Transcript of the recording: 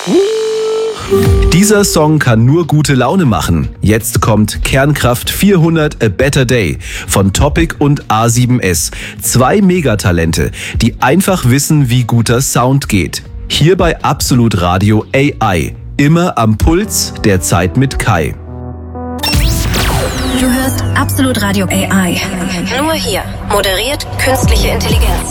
Dieser Song kann nur gute Laune machen. Jetzt kommt Kernkraft 400 A Better Day von Topic und A7S. 2 Megatalente, die einfach wissen, wie guter Sound geht. Hier bei Absolut Radio AI. Immer am Puls der Zeit mit Kai. Du hörst Absolut Radio AI. Nur hier. Moderiert künstliche Intelligenz.